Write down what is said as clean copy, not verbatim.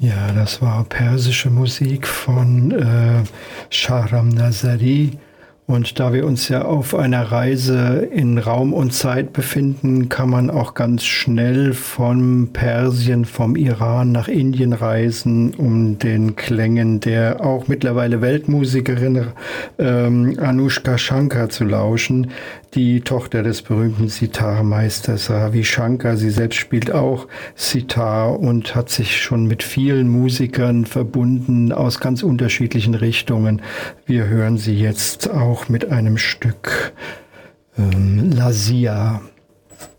Ja, das war persische Musik von Shahram Nazari. Und da wir uns ja auf einer Reise in Raum und Zeit befinden, kann man auch ganz schnell von Persien, vom Iran nach Indien reisen, um den Klängen der auch mittlerweile Weltmusikerin Anushka Shankar zu lauschen, die Tochter des berühmten Sitar-Meisters Ravi Shankar. Sie selbst spielt auch Sitar und hat sich schon mit vielen Musikern verbunden aus ganz unterschiedlichen Richtungen. Wir hören sie jetzt auch mit einem Stück Lazia.